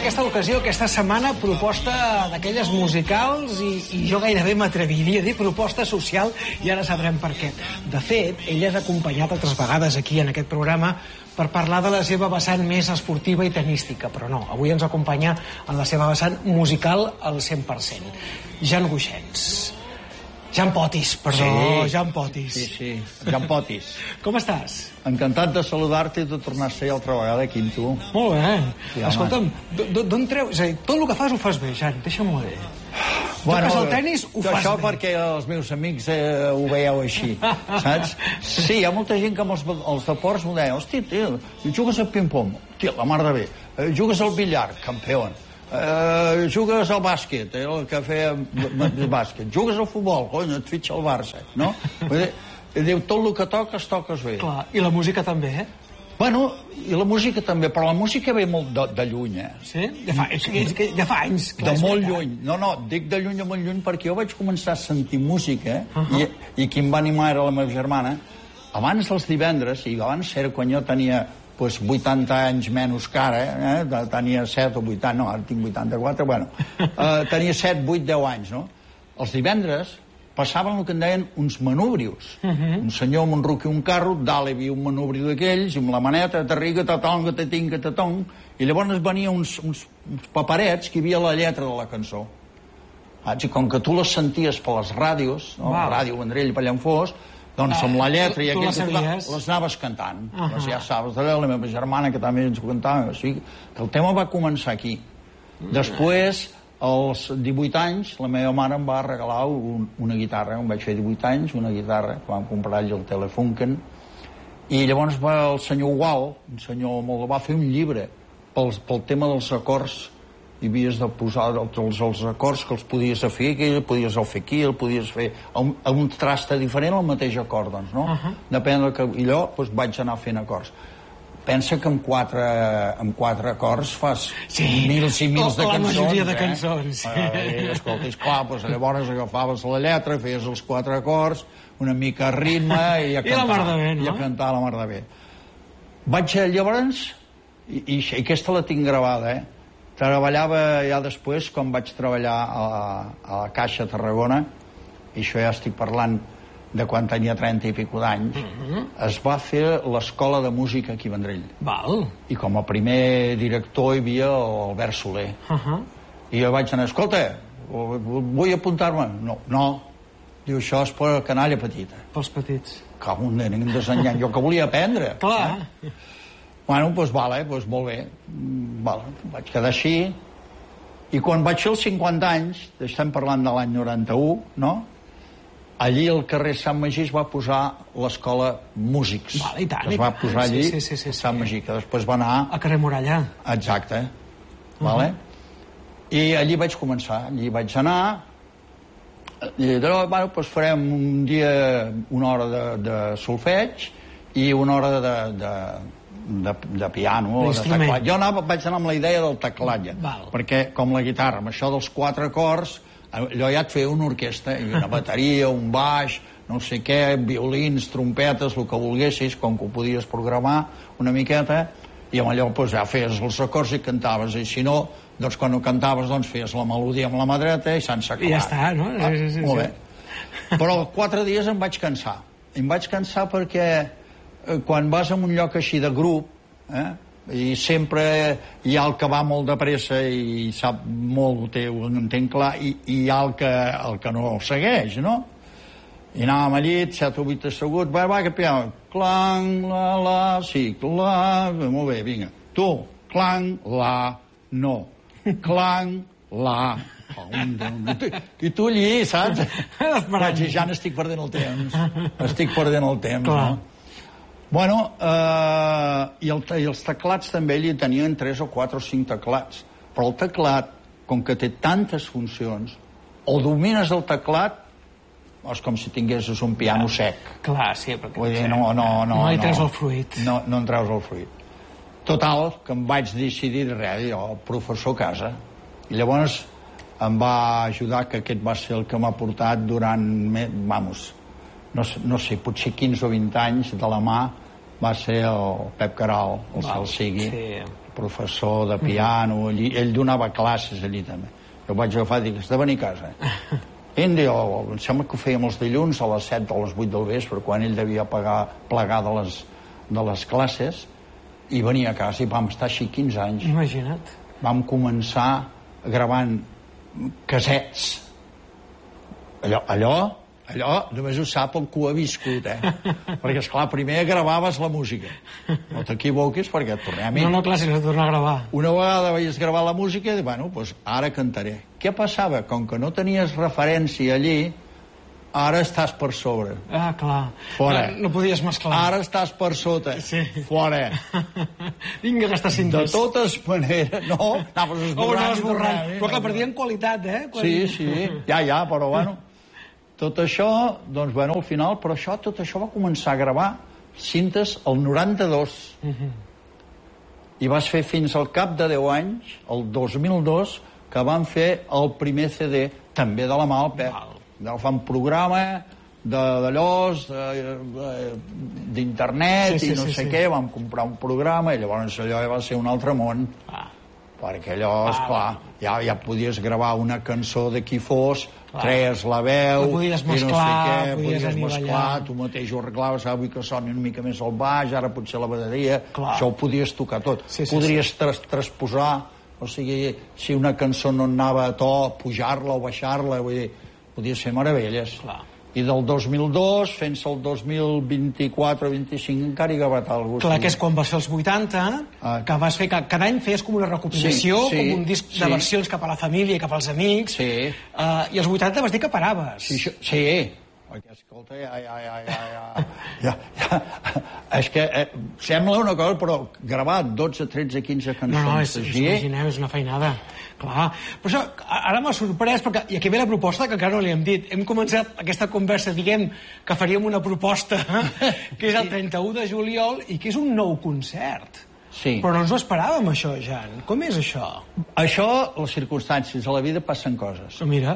aquesta ocasió, aquesta setmana, proposta d'aquelles musicals i jo gairebé m'atreviria a dir proposta social, i ara sabrem per què. De fet, ella és acompanyat altres vegades aquí en aquest programa per parlar de la seva vessant més esportiva i tenística, però no, avui ens acompanya en la seva vessant musical al 100%. Jan Guixens. Jan Potis, perdó, sí. Jan Potis. Sí, Jan Potis. Com estàs? Encantat de saludar-te i de tornar a ser altra vegada aquí amb tu. Molt bé. Sí, escolta'm, d'on treus? És a dir, tot el que fas ho fas bé, Jan, deixa'm-ho dir. Toques el tenis, ho fas això bé. Perquè els meus amics ho veieu així, saps? Sí, hi ha molta gent que amb els deports m'ho deia, hosti, tio, jugues al ping-pong? Tio, la mar de bé. Jugues al billar? Campió. Jugues al bàsquet, el que feia bàsquet. Jugues al futbol? Cony, et fitxa al Barça, no? Diu, tot el que toques bé. Clar, i la música també, eh? Bueno, i la música també, però la música ve molt de lluny, eh? Sí? Ja fa anys. De molt lluny. No, dic de lluny a molt lluny perquè jo vaig començar a sentir música i qui em va animar era la meva germana. Abans dels divendres, i abans era quan jo tenia 80 anys menys que ara, tenia 7 o 8 anys, no, ara tinc 84, bueno, tenia 7, 8, 10 anys, no? Els divendres passaven el que en deien uns manúbrios. Un senyor amb un ruc i un carro, dalt hi havia un manubri d'aquells, amb la maneta, t'arriga, t'atonga, t'atinga, t'atong, i llavors venia uns paperets que hi havia la lletra de la cançó. I com que tu les senties per les ràdios, la ràdio Vendrell, per allà on fos, doncs amb la lletra i aquells les anaves cantant. Ja saps, la meva germana que també ens ho cantava, o sigui, que el tema va començar aquí. Després, als 18 anys, la meva mare em va regalar una guitarra, em vaig fer 18 anys, una guitarra, que vam comprar allà al Telefunken, i llavors el senyor Gual, un senyor molt, va fer un llibre pel tema dels acords, i havies de posar els acords que els podies fer aquí, el podies fer aquí, el podies fer a un traste diferent al mateix acord, doncs, no? Depèn del que... I allò, doncs, vaig anar fent acords. Pensa que amb quatre acords fas mils i mils de cançons. La majoria de cançons. Escolta, esclar, doncs llavors agafaves la lletra, feies els 4 acords, una mica ritme i a cantar. I la mar de bé, no? I a cantar la mar de bé. Vaig llavors, i aquesta la tinc gravada, treballava ja després, quan vaig treballar a la Caixa Tarragona, i això ja estic parlant de quan tenia 30 i pico d'anys, es va fer l'escola de música aquí a Vendrell. I com a primer director hi havia l'Albert Soler. I jo vaig anar, escolta, vull apuntar-me. No. Diu, això és per canalla petita. Pels petits. Com un nen desenyant. Jo que volia aprendre. Clar. Bueno, doncs molt bé. Vaig quedar així. I quan vaig fer els 50 anys, estem parlant de l'any 91, no? Allí al carrer Sant Magí es va posar l'escola Músics. Es va posar allí Sant Magí, que després va anar... A carrer Muralla. Exacte. I allí vaig començar. Allí vaig anar... I doncs farem un dia una hora de solfeig i una hora de piano, de teclat. Jo vaig anar amb la idea del teclat, perquè com la guitarra, amb això dels 4 acords, allò ja et feia una orquestra, i una bateria, un baix, no sé què, violins, trompetes, el que volguessis, com que ho podies programar una miqueta, i amb allò ja feies els acords i cantaves, i si no, doncs quan ho cantaves feies la melodia amb la mà dreta i sense acabar. I ja està, no? Molt bé. Però 4 dies em vaig cansar. Em vaig cansar perquè quan vas a un lloc així de grup, i sempre hi ha el que va molt de pressa i sap molt, ho entén clar, i hi ha el que no segueix, no? I anàvem allí, 7 o 8 asseguts, va, que piano, clang, la, sí, clang, molt bé, vinga, tu, clang, la, no, clang, la, i tu allí, saps? Vaig dir, ja n'estic perdent el temps, no? Bueno, i els teclats també allí tenien 3 o 4 o 5 teclats, però el teclat, com que té tantes funcions, o domines el teclat, és com si tinguessis un piano sec. Clar, sí, perquè... Vull dir, no hi treus el fruit. No en treus el fruit. Total, que em vaig decidir res, el professor a casa. I llavors em va ajudar, que aquest va ser el que m'ha portat durant, no sé, potser 15 o 20 anys de la mà, va ser el Pep Caral, el cel sigui, professor de piano, ell donava classes allí també. Jo vaig agafar i dic, has de venir a casa. Em sembla que ho fèiem els dilluns a les 7 o a les 8 del vespre, quan ell devia plegar de les classes, i venia a casa i vam estar així 15 anys. Imagina't. Vam començar gravant casets. Allò només ho sap el que ho ha viscut, perquè, esclar, primer gravaves la música. No t'equivoquis, perquè tornem-hi. No, clar, si no tornar a gravar. Una vegada veies gravar la música i dic, bueno, doncs ara cantaré. Què passava? Com que no tenies referència allí, ara estàs per sobre. Ah, clar. Fora. No podies mesclar. Ara estàs per sota. Sí. Fora. Vinga, gastar cintes. De totes maneres, no, anaves esborrant. Però clar, perdien qualitat, Sí, ja, però bueno. Tot això, doncs, bueno, al final, però tot això va començar a gravar cintes el 92. I vas fer fins al cap de 10 anys, el 2002, que van fer el primer CD, també de la mà al Pep. Vam fer un programa d'allòs, d'internet i no sé què, vam comprar un programa i llavors allò va ser un altre món. Perquè allò, esclar, ja podies gravar una cançó de qui fos, treies la veu, podies mesclar, podies mesclar, tu mateix ho arreglaves, vull que soni una mica més al baix, ara potser la bateria, això ho podies tocar tot. Podries transposar, o sigui, si una cançó no anava a to, pujar-la o baixar-la, vull dir, podies fer meravelles. I del 2002 fins al 2024-25 encara hi ha acabat alguna cosa. Clar, que és quan vas fer els 80, que vas fer, cada any feies com una recopilació, com un disc de versions cap a la família i cap als amics, i als 80 vas dir que paraves. Sí, escolta, és que sembla una cosa, però gravar 12, 13, 15 cançons així... Imagineu, és una feinada. Clar, però això ara m'ha sorprès, perquè i aquí ve la proposta que encara no li hem dit. Hem començat aquesta conversa, diguem que faríem una proposta que és el 31 de juliol i que és un nou concert. Sí. Però no ens ho esperàvem, això, Jan. Com és això? Això, les circumstàncies a la vida passen coses. Mira.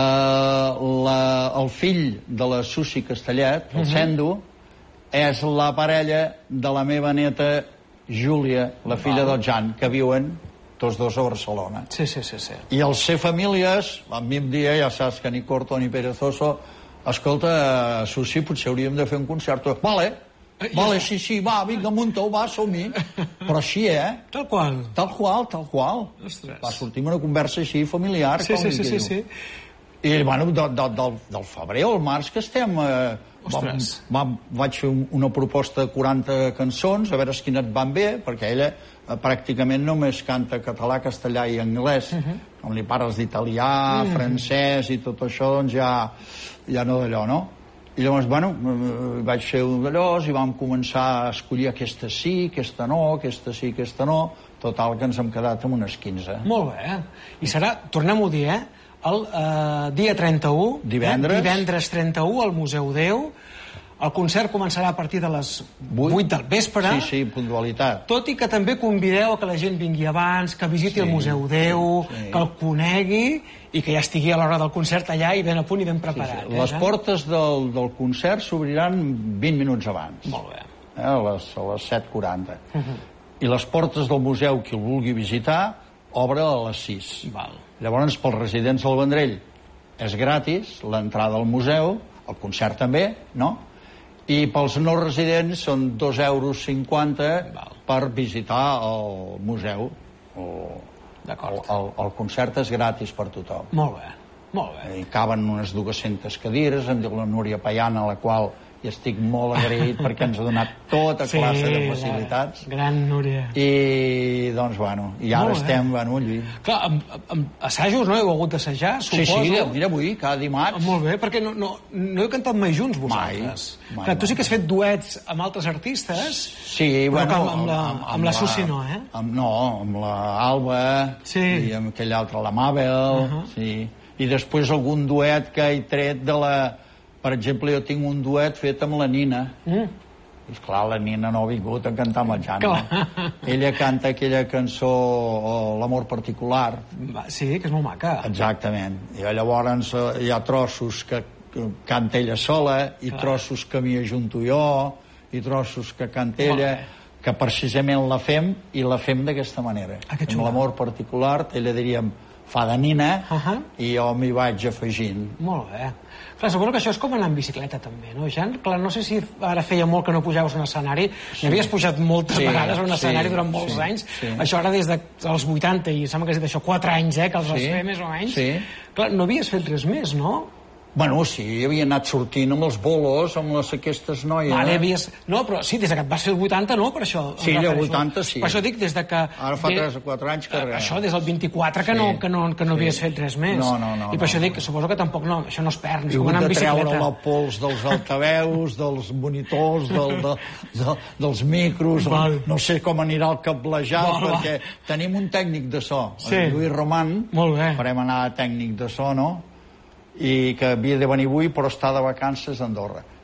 El fill de la Susi Castellet, el Sendo, és la parella de la meva neta Júlia, la filla del Jan, que viuen tots dos a Barcelona. Sí. I els ser famílies, a mi em dia, ja saps que ni corto ni perezoso, escolta, Susi, potser hauríem de fer un concert. Vale, sí, va, vinga, munta-ho, va, som-hi. Però així, Tal qual. Tal qual. Ostres. Va sortir una conversa així familiar. Sí. I, bueno, del febrer o el març que estem... Vaig fer una proposta de 40 cançons, a veure quines et van bé, perquè ella pràcticament només canta català, castellà i anglès. Quan li parles d'italià, francès i tot això, doncs ja no d'allò, no? I llavors, bueno, vaig fer un d'allò i vam començar a escollir aquesta sí, aquesta no, aquesta sí, aquesta no. Total, que ens hem quedat amb unes 15. Molt bé. I serà, tornem-ho a dir, el dia 31, divendres 31, al Museu Déu. El concert començarà a partir de les 8 del vespre. Sí, puntualitat. Tot i que també convideu a que la gent vingui abans, que visiti el Museu Déu, que el conegui i que ja estigui a l'hora del concert allà i ben a punt i ben preparat. Les portes del concert s'obriran 20 minuts abans. Molt bé. A les 7:40. I les portes del museu, qui el vulgui visitar, obre a les 6. Llavors, pels residents del Vendrell és gratis l'entrada al museu, el concert també, no? I pels no residents són 2,50 € per visitar el museu. El concert és gratis per tothom. Molt bé. Hi caben unes 200 cadires, em diu la Núria Payana, a la qual i estic molt agraït perquè ens ha donat tota classe de facilitats. Gran Núria. I, doncs, bueno, i ara estem, bueno, allí. Clar, amb assajos, no? Heu hagut d'assajar, suposo? Sí, mira, avui, cada dimarts. Molt bé, perquè no heu cantat mai junts, vosaltres. Mai. Clar, tu sí que has fet duets amb altres artistes, sí, però amb la Susi no, No, amb l'Alba i amb aquell altre, la Mabel, sí. I després algun duet que he tret de la... Per exemple, jo tinc un duet fet amb la Nina. I, esclar, la Nina no ha vingut a cantar amb el Jan. Ella canta aquella cançó, L'amor particular. Sí, que és molt maca. Exactament. I llavors hi ha trossos que canta ella sola, i trossos que m'hi ajunto jo, i trossos que canta ella, que precisament la fem, i la fem d'aquesta manera. Amb l'amor particular, ella diríem fa de nina, i jo m'hi vaig afegint. Molt bé. Clar, suposo que això és com anar en bicicleta també, no, Jan? Clar, no sé si ara feia molt que no pujaves a un escenari, n'havies pujat moltes vegades a un escenari durant molts anys, això ara des dels 80, i sembla que has dit això, 4 anys, que els vas fer més o menys. Clar, no havies fet res més, no? Bueno, sí, havia anat sortint amb els bolos, amb aquestes noies. Vale, no, però sí, des que et vas fer el 80, no, per això. Sí, el 80, sí. Per això dic, des de que... Ara fa 3 o 4 anys que... Això, des del 24, que no havies fet res més. No. I per això dic, suposo que tampoc no, això no es perd, és com anar en bicicleta. He hagut de treure la pols dels altaveus, dels monitors, dels micros, no sé com anirà el cablejat, perquè tenim un tècnic de so, el Lluís Roman, farem anar a tècnic de so, no?, i que havia de venir avui però està de vacances a Andorra.